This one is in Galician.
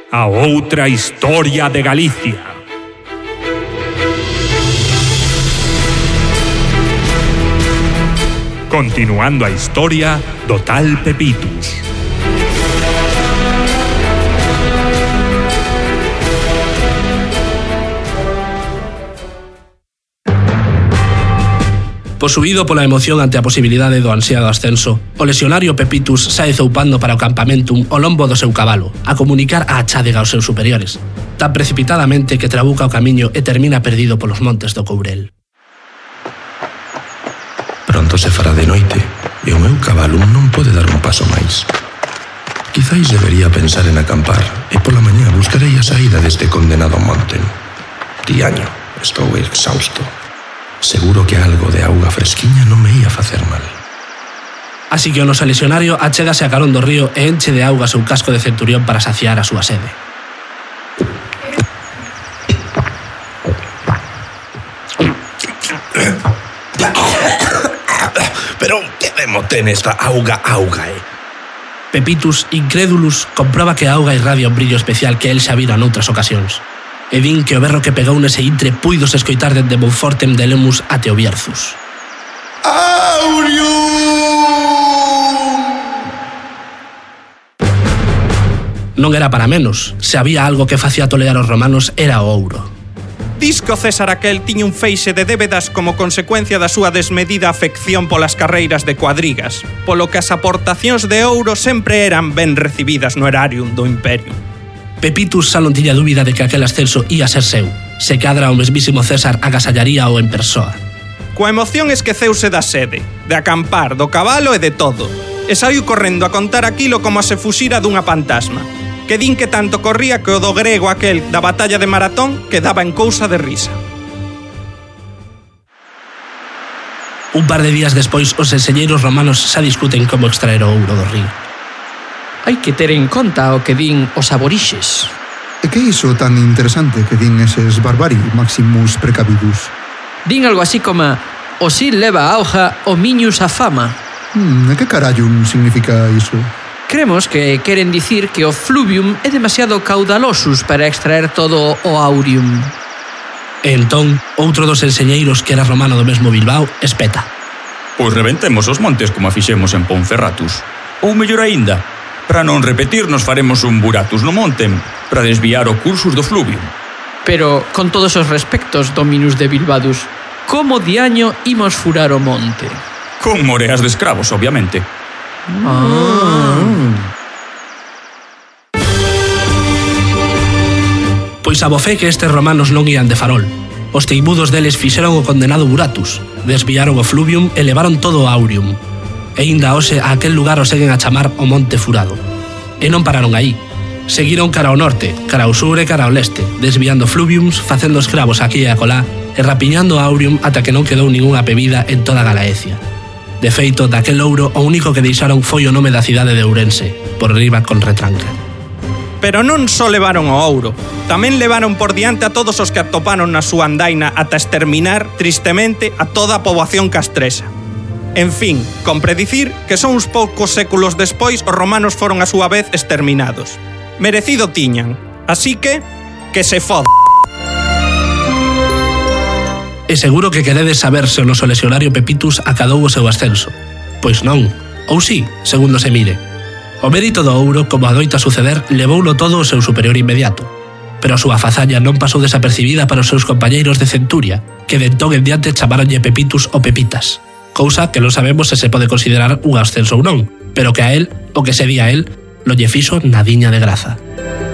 a outra historia de Galicia. Continuando a historia do tal Pepitus. Posuído pola emoción ante a posibilidade do ansiado ascenso, o lesionario Pepitus sae zoupando para o campamentum ao lombo do seu cabalo, a comunicar a achádega aos seus superiores, tan precipitadamente que trabuca o camiño e termina perdido polos montes do Courel. Pronto se fará de noite e o meu cabalo non pode dar un paso máis. Quizáis debería pensar en acampar e pola mañá buscarei a saída deste condenado monte. Diaño, estou exhausto. Seguro que algo de auga fresquiña non me ia facer mal. Así que o noso lesionario achégase a carón do río e enche de auga seu casco de centurión para saciar a súa sede. Pero que demo ten esta auga, Pepitus, incrédulus, comproba que a auga irradia un brillo especial que el xa vira noutras ocasións. E din que o berro que pegou nese intre puidos escoitar dende Monfortem de Lemus até o Bierzus. Non era para menos. Se había algo que facía tolear aos romanos era o ouro. Dis que o César aquel tiña un feixe de débedas como consecuencia da súa desmedida afección polas carreiras de cuadrigas, polo que as aportacións de ouro sempre eran ben recibidas no erarium do imperio. Pepitus xa non tiña dúbida de que aquel ascenso ia ser seu. Se cadra o mesmísimo César agasallaríao en persoa. Coa emoción esqueceuse da sede, de acampar, do cabalo e de todo. E saiu correndo a contar aquilo como se fuxira dunha fantasma. Que din que tanto corría que o do grego aquel da batalla de Maratón quedaba en cousa de risa. Un par de días despois, os enseñeiros romanos xa discuten como extraer o ouro do río. Hai que ter en conta o que din os aborixes. E que iso tan interesante que din eses barbari maximus precavidus? Din algo así como o sil leva a auga, o miñus a fama. E que carallum significa iso? Cremos que queren dicir que o fluvium é demasiado caudalosus para extraer todo o aurium. E entón, outro dos enseñeiros que era romano do mesmo Bilbao espeta. Pois reventemos os montes como fixemos en Ponferratus. Ou mellor aínda, para non repetirnos faremos un buratus no monte para desviar o cursus do fluvium. Pero, con todos os respectos, Dominus de Bilbadus, como diaño imos furar o monte? Con moreas de escravos, obviamente. Pois abofé que estes romanos non ian de farol. Os teimudos deles fixeron o condenado buratus, desviaron o fluvium e levaron todo o aurium. E inda hoxe a aquel lugar o seguen a chamar o Monte Furado. E non pararon aí. Seguiron cara ao norte, cara ao sur e cara ao leste, desviando fluviums, facendo escravos aquí e acolá e rapiñando aurium ata que non quedou ningunha pebida en toda Galaecia. De feito, daquel ouro o único que deixaron foi o nome da cidade de Ourense, por riba con retranca. Pero non só levaron o ouro, tamén levaron por diante a todos os que atoparon na súa andaina ata exterminar, tristemente, a toda a poboación castresa. En fin, con predicir que son uns poucos séculos despois os romanos foron a súa vez exterminados. Merecido tiñan, así que se foda. E seguro que queredes saber se o noso lesionario Pepitus acadou o seu ascenso. Pois non, ou sí, segundo se mire. O mérito do ouro, como adoita suceder, levoulo todo o seu superior inmediato. Pero a súa fazaña non pasou desapercibida para os seus compañeiros de centuria, que de entón en diante chamaronlle Pepitus o Pepitas. Cousa que non sabemos se pode considerar un ascenso ou non, pero que a él, o que se di a él, lo lle fixo nadiña de graza.